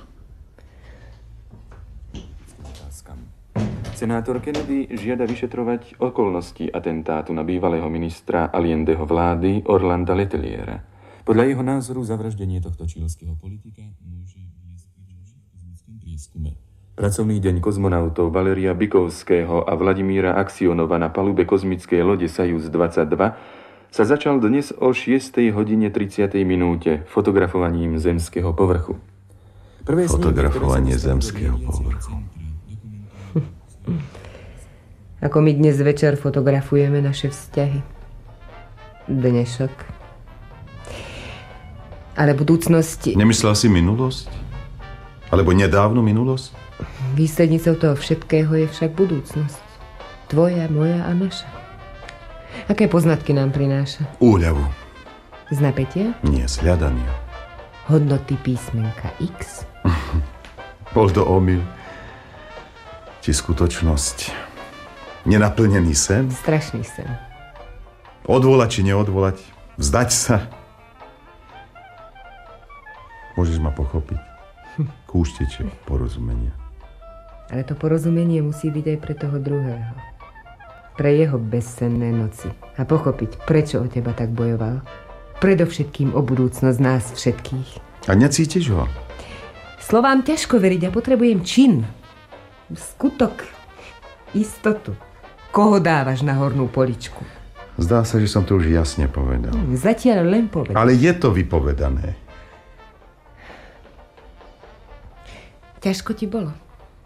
Senátor Kennedy žiada vyšetrovať okolnosti atentátu na bývalého ministra Allendeho vlády Orlanda Leteliera. Podľa jeho názoru zavraždenie tohto čílskeho politika môže viesť k kozmickom prieskume. Pracovný deň kozmonautov Valeria Bikovského a Vladimíra Aksionova na palube kozmickej lode Sajus dvadsaťdva sa začal dnes o šiestej hodine tridsiatej minúte fotografovaním zemského povrchu. Prvé Fotografovanie zemského povrchu. Ako my dnes večer fotografujeme naše vzťahy. Dnešok. Ale budúcnosť... Nemyslel si minulosť? Alebo nedávnu minulosť? Výslednicou toho všetkého je však budúcnosť. Tvoja, moja a naša. Aké poznatky nám prináša? Úľavu. Z napätia? Nie, z hľadania. Hodnoty písmenka X? Bol to omyl. Či skutočnosť. Nenaplnený sen? Strašný sen. Odvolať či neodvolať? Vzdať sa? Môžeš ma pochopiť. Kúšteče porozumenia. Ale to porozumenie musí byť aj pre toho druhého. Pre jeho bezsenné noci. A pochopiť, prečo o teba tak bojoval. Predovšetkým o budúcnosť nás všetkých. A necítiš ho? Slovám ťažko veriť a potrebujem čin. Skutok. Istotu. Koho dávaš na hornú poličku? Zdá sa, že som to už jasne povedal. Zatiaľ len povedal. Ale je to vypovedané. Ťažko ti bolo?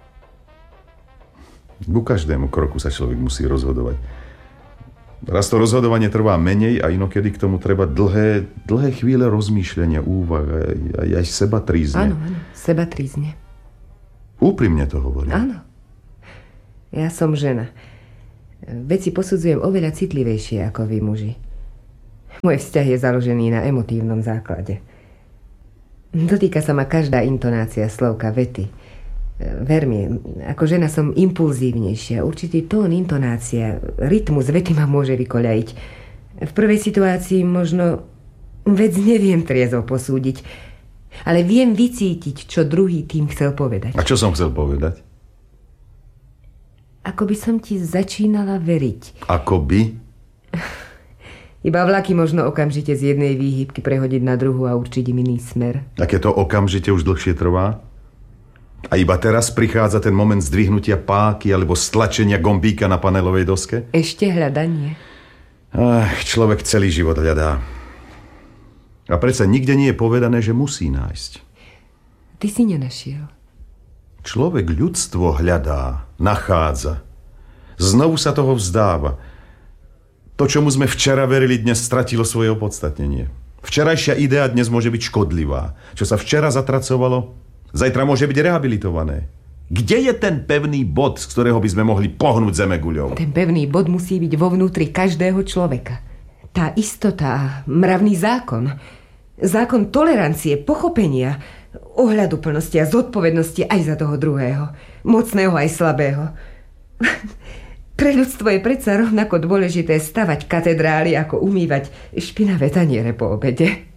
Ku každému kroku sa človek musí rozhodovať. Raz to rozhodovanie trvá menej a inokedy k tomu treba dlhé, dlhé chvíle rozmýšľania, úvah a aj seba trízne. Áno, áno, seba trízne. Úprimne to hovorím. Áno. Ja som žena. Veci posudzujem oveľa citlivejšie ako vy, muži. Môj vzťah je založený na emotívnom základe. Dotýka sa ma každá intonácia slovka, vety. Ver mi, ako žena som impulzívnejšia. Určitý tón, intonácia, rytmus vety ma môže vykoľajiť. V prvej situácii možno vec neviem triezvo posúdiť, ale viem vycítiť, čo druhý tým chcel povedať. A čo som chcel povedať? Ako by som ti začínala veriť. Ako by? Iba vlaky možno okamžite z jednej výhybky prehodiť na druhú a určiť im iný smer. Také to okamžite už dlhšie trvá? A iba teraz prichádza ten moment zdvihnutia páky alebo stlačenia gombíka na panelovej doske? Ešte hľadanie. Ach, človek celý život hľadá. A predsa nikde nie je povedané, že musí nájsť. Ty si nenašiel. Človek ľudstvo hľadá, nachádza. Znovu sa toho vzdáva. To, čomu sme včera verili, dnes stratilo svoje opodstatnenie. Včerajšia idea dnes môže byť škodlivá. Čo sa včera zatracovalo, zajtra môže byť rehabilitované. Kde je ten pevný bod, z ktorého by sme mohli pohnúť zemeguľou? Ten pevný bod musí byť vo vnútri každého človeka. Tá istota a mravný zákon. Zákon tolerancie, pochopenia. ohľaduplnosti a zodpovednosti aj za toho druhého. Mocného aj slabého. Pre ľudstvo je predsa rovnako dôležité stavať katedrály, ako umývať špinavé taniere po obede.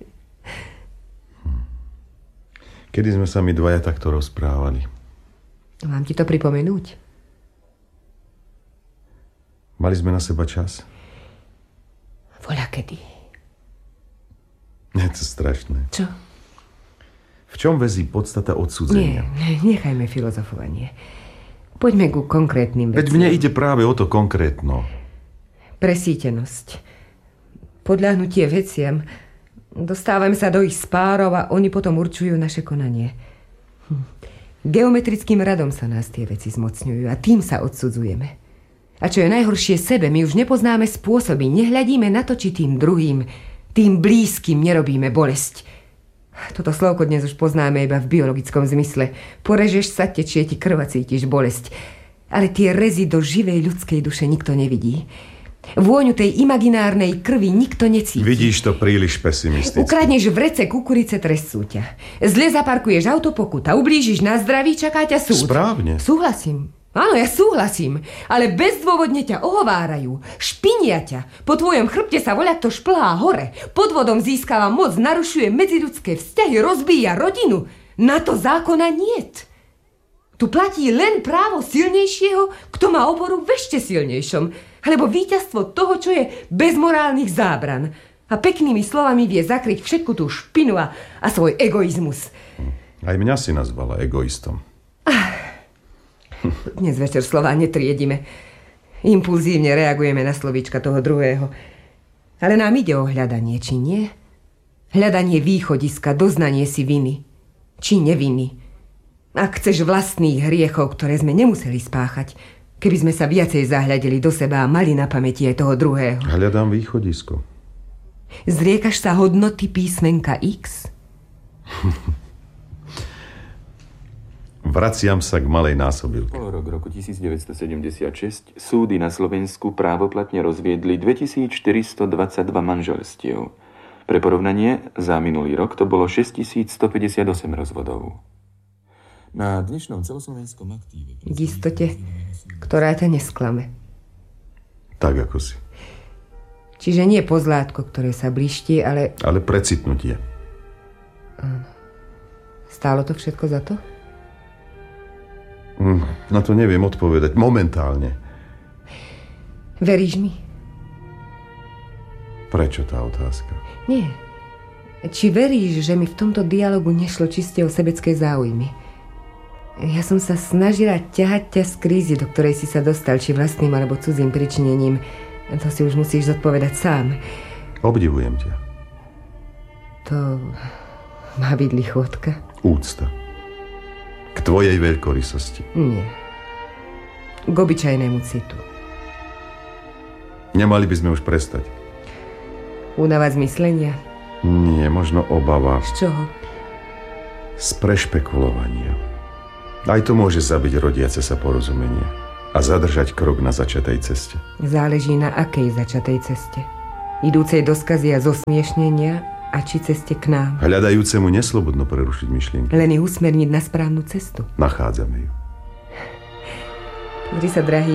Kedy sme sa my dvaja takto rozprávali? Mám ti to pripomenúť? Mali sme na seba čas? Voľakedy. Je to strašné. Čo? V čom väzí podstata odsúdenia? Nie, nechajme filozofovanie. Poďme ku konkrétnym veciam. Veď mne ide práve o to konkrétno. Presítenosť. Podľahnutie veciam. Dostávame sa do ich spárov a oni potom určujú naše konanie. Hm. Geometrickým radom sa nás tie veci zmocňujú a tým sa odsudzujeme. A čo je najhoršie sebe, my už nepoznáme spôsoby, nehľadíme na to, či tým druhým, tým blízkym nerobíme bolesť. Toto slovko dnes už poznáme iba v biologickom zmysle. Porežeš sa, tečie ti krv a cítiš bolesť. Ale tie rezy do živej ľudskej duše nikto nevidí. Vôňu tej imaginárnej krvi nikto necíti. Vidíš to príliš pesimisticky. Ukradneš vrece kukurice, trestú ťa. Zle zaparkuješ auto, pokuta. Ublížiš na zdraví, čaká ťa súd. Správne. Súhlasím. Áno, ja súhlasím, ale bezdôvodne ťa ohovárajú, špinia ťa, po tvojom chrbte sa voľak to šplhá hore, podvodom získava moc, narušuje medziľudské vzťahy, rozbíja rodinu. Na to zákona niet. Tu platí len právo silnejšieho, kto má oporu v ešte silnejšom, alebo víťazstvo toho, čo je bez morálnych zábran. A peknými slovami vie zakryť všetku tú špinu a, a svoj egoizmus. Aj mňa si nazvala egoistom. Dnes večer slová netriedime. Impulzívne reagujeme na slovíčka toho druhého. Ale nám ide o hľadanie, či nie? Hľadanie východiska, doznanie si viny. Či neviny. Ak chceš vlastných hriechov, ktoré sme nemuseli spáchať, keby sme sa viacej zahľadili do seba a mali na pamäti aj toho druhého. Hľadám východisko. Zriekaš sa hodnoty písmenka X? Vraciam sa k malej násobilke. Polorok roku devätnásťsedemdesiatšesť súdy na Slovensku právoplatne rozviedli dvetisícštyristodvadsaťdva manželstiev. Pre porovnanie, za minulý rok to bolo šesťtisícstopäťdesiatosem rozvodov. Na dnešnom celoslovenskom aktíve... K istote, ktorá ťa nesklame. Tak ako si. Čiže nie pozlátko, ktoré sa blíšti, ale... Ale precitnutie. Stálo to všetko za to? Na to neviem odpovedať. Momentálne. Veríš mi? Prečo tá otázka? Nie. Či veríš, že mi v tomto dialogu nešlo čiste o sebecké záujmy? Ja som sa snažila ťahať ťa z krízy, do ktorej si sa dostal, či vlastným alebo cudzým pričinením. To si už musíš zodpovedať sám. Obdivujem ťa. To má byť lichotka? Úcta. K tvojej veľkorysosti. Nie. K obyčajnému citu. Nemali by sme už prestať. Únava z myslenia? Nie, možno obava. Z čoho? Z prešpekulovania. Aj to môže zabiť rodiace sa porozumenie a zadržať krok na začatej ceste. Záleží na akej začatej ceste. Idúcej do skazy a zosmiešnenia, a či ceste k nám. Hľadajúcemu neslobodno prerušiť myšlienky. Len ich usmerniť na správnu cestu. Nachádzame ju. Pozri sa, drahý.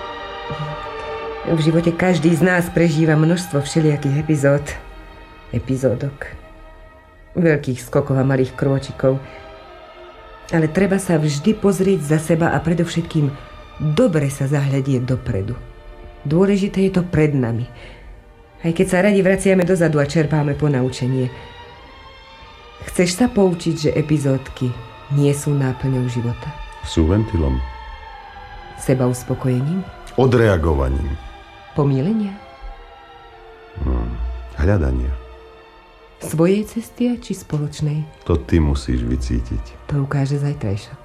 V živote každý z nás prežíva množstvo všelijakých epizód. Epizódok. Veľkých skokov a malých krôčikov. Ale treba sa vždy pozrieť za seba a predovšetkým dobre sa zahľadieť dopredu. Dôležité je to pred nami. Aj keď sa radi vraciame dozadu a čerpáme ponaučenie. Chceš sa poučiť, že epizódky nie sú náplňou života? Sú ventilom. Seba uspokojením? Odreagovaním. Pomílenia? Hmm. Hľadania. Svojej cesty či spoločnej? To ty musíš vycítiť. To ukáže zajtrajšok.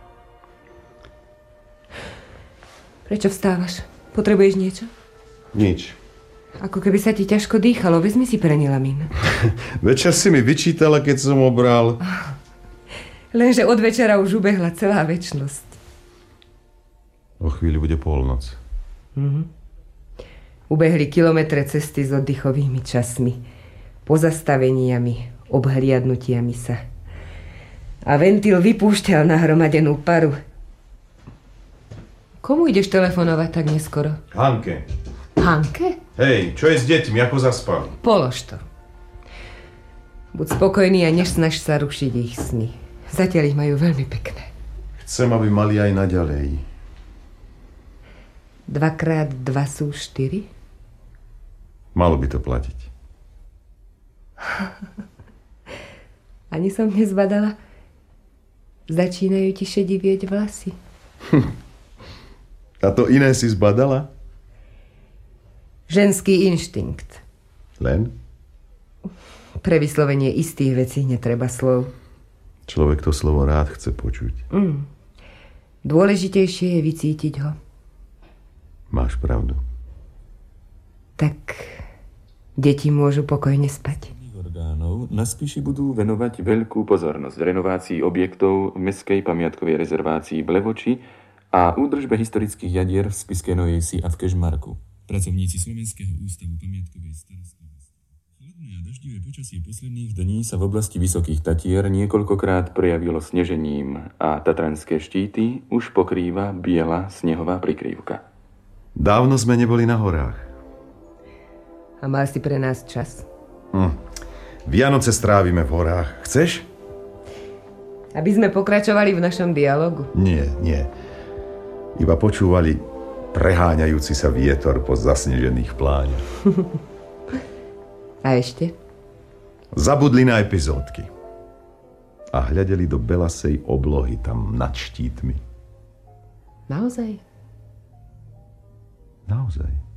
Prečo vstávaš? Potrebuješ niečo? Nič. Ako keby sa ti ťažko dýchalo. Vezmi si prenilamín. Večer si mi vyčítala, keď som obral. Lenže od večera už ubehla celá večnosť. O chvíľu bude polnoc. Mhm. Ubehli kilometre cesty s oddychovými časmi, pozastaveniami, obhliadnutiami sa. A ventil vypúšťal nahromadenú paru. Komu ideš telefonovať tak neskoro? Hanke. Hanke? Hej, čo je s deťmi, ako zaspali? Polož to. Buď spokojný a nesnaž sa rušiť ich sny. Zatiaľ ich majú veľmi pekné. Chcem, aby mali aj naďalej. Dvakrát dva sú štyri? Malo by to platiť. Ani som nezbadala. Začínajú ti šedivieť vlasy. A to iné si zbadala? Ženský inštinkt. Len? Pre vyslovenie istých vecí netreba slov. Človek to slovo rád chce počuť. Mm. Dôležitejšie je vycítiť ho. Máš pravdu. Tak deti môžu pokojne spať. Orgánov na Spiši budú venovať veľkú pozornosť renovácii objektov v mestskej pamiatkovej rezervácii Blevoči a údržbe historických jadier v Spišskej Novej Vsi a v Kežmarku. Pracovníci Slovenského ústavu pamiatkovej starostlivosti. Chladné a daždivé počasie posledných dní sa v oblasti Vysokých Tatier niekoľkokrát prejavilo snežením a tatranské štíty už pokrýva biela snehová prikrývka. Dávno sme neboli na horách. A mal si pre nás čas? Hm. Vianoce strávime v horách. Chceš? Aby sme pokračovali v našom dialogu? Nie, nie. Iba počúvali preháňajúci sa vietor po zasnežených pláňach. A ešte? Zabudli na epizódky. A hľadeli do belasej oblohy tam nad štítmi. Naozaj? Naozaj.